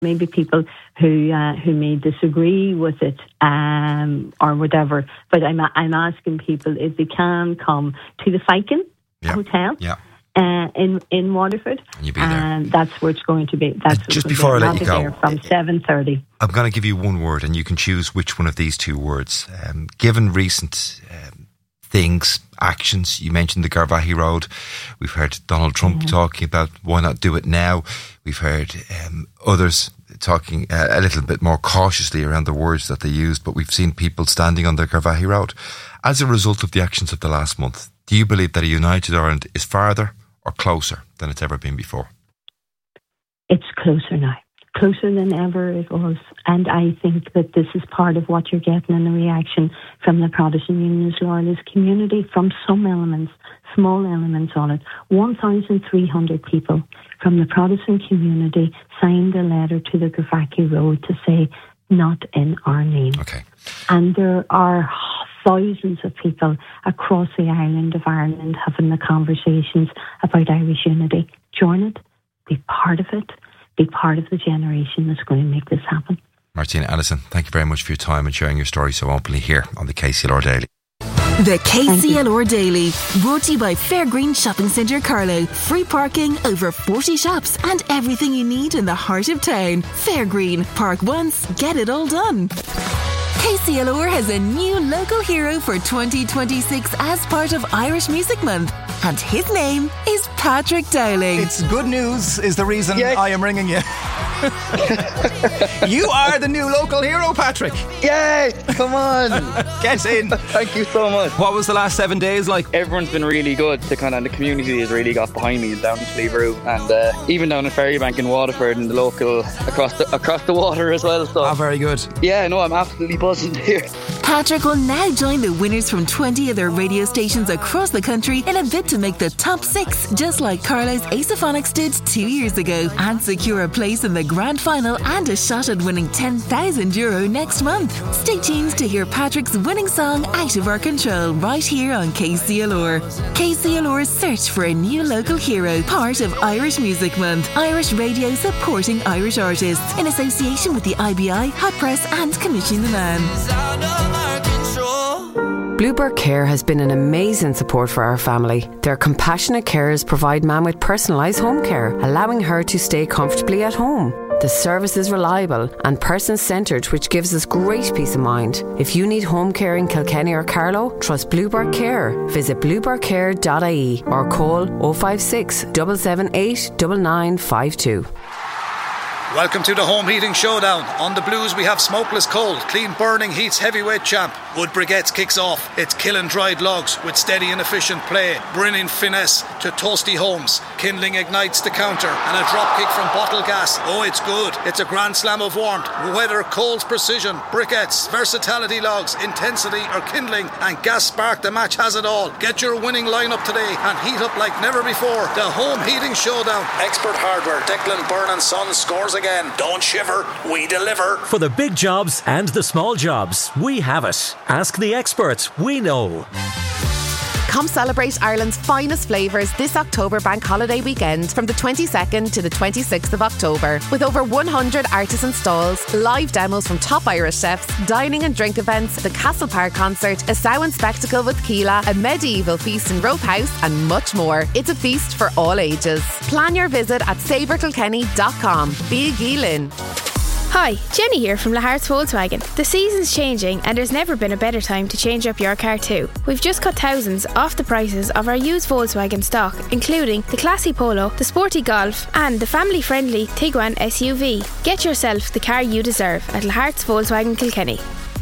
maybe people who may disagree with it or whatever. But I'm asking people if they can come to the Viking Hotel. Yeah. In Waterford, and you'll be there. And that's where it's going to be. That's just before I let you go, from 7:30. I'm going to give you one word, and you can choose which one of these two words. Given recent things, actions, you mentioned the Garvaghey Road. We've heard Donald Trump talking about why not do it now. We've heard others talking a little bit more cautiously around the words that they use, but we've seen people standing on the Garvaghey Road. As a result of the actions of the last month, do you believe that a united Ireland is farther or closer than it's ever been before? It's closer now. Closer than ever it was. And I think that this is part of what you're getting in the reaction from the Protestant Unionist Loyalist community, from some elements, small elements on it. 1,300 people from the Protestant community signed a letter to the Garvaghey Road to say, not in our name. Okay. And there are thousands of people across the island of Ireland having the conversations about Irish unity. Join it, be part of it, be part of the generation that's going to make this happen. Martina Ellison, thank you very much for your time and sharing your story so openly here on the KCLR Daily. The KCLR Daily, brought to you by Fairgreen Shopping Centre Carlow. Free parking, over 40 shops and everything you need in the heart of town. Fairgreen, park once, get it all done. KCLR has a new local hero for 2026 as part of Irish Music Month, and his name is Patrick Dowling. It's good news is the reason I am ringing you. You are the new local hero, Patrick. Yay! Come on. Get in. Thank you so much. What was the last 7 days like? Everyone's been really good. The community has really got behind me down in Slieve and even down in Ferrybank in Waterford and the local across the water as well. So very good. Yeah, no, I'm absolutely buzzing here. Patrick will now join the winners from 20 other radio stations across the country in a bid to make the top 6, just like Carlo's Acephonics did 2 years ago, and secure a place in the grand final and a shot at winning €10,000 next month. Stay tuned to hear Patrick's winning song Out of Our Control right here on KCLR. KCLR's search for a new local hero, part of Irish Music Month. Irish radio supporting Irish artists in association with the IBI, Hot Press and Commission the Man. Bluebird Care has been an amazing support for our family. Their compassionate carers provide Mam with personalised home care, allowing her to stay comfortably at home. The service is reliable and person-centred, which gives us great peace of mind. If you need home care in Kilkenny or Carlow, trust Bluebird Care. Visit bluebirdcare.ie or call 056 778 9952. Welcome to the Home Heating Showdown. On the Blues we have Smokeless Cold, Clean Burning Heat's heavyweight champ. Wood Briquettes kicks off. It's killing dried logs with steady and efficient play. Brilliant finesse to Toasty Homes. Kindling ignites the counter and a drop kick from Bottle Gas. Oh, it's good. It's a grand slam of warmth. Weather, Cold's precision, briquettes, versatility logs, intensity or kindling and gas spark. The match has it all. Get your winning lineup today and heat up like never before. The Home Heating Showdown. Expert Hardware, Declan Byrne & Sons scores again. Don't shiver, we deliver. For the big jobs and the small jobs, we have it. Ask the experts, we know. Come celebrate Ireland's finest flavours this October bank holiday weekend from the 22nd to the 26th of October. With over 100 artisan stalls, live demos from top Irish chefs, dining and drink events, the Castle Park concert, a Samhain spectacle with Keela, a medieval feast in Rope House and much more. It's a feast for all ages. Plan your visit at savourkilkenny.com. Be Geelin. Hi, Jenny here from Lahart's Volkswagen. The season's changing and there's never been a better time to change up your car too. We've just cut thousands off the prices of our used Volkswagen stock, including the classy Polo, the sporty Golf and the family-friendly Tiguan SUV. Get yourself the car you deserve at Lahart's Volkswagen Kilkenny.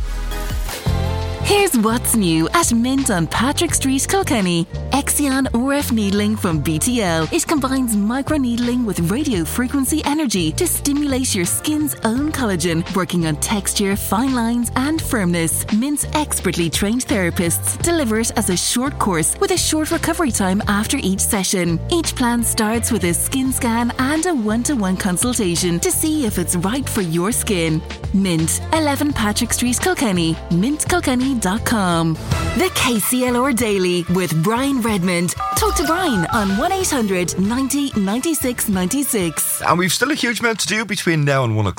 Here's what's new at Mint on Patrick Street, Kilkenny. Exion RF needling from BTL. It combines microneedling with radio frequency energy to stimulate your skin's own collagen, working on texture, fine lines and firmness. Mint's expertly trained therapists deliver it as a short course with a short recovery time after each session. Each plan starts with a skin scan and a one-to-one consultation to see if it's right for your skin. Mint, 11 Patrick Street, Kilkenny. mintkilkenny.com. The KCLR Daily with Brian Redmond. Talk to Brian on 1800 90 96 96. And we've still a huge amount to do between now and 1 o'clock.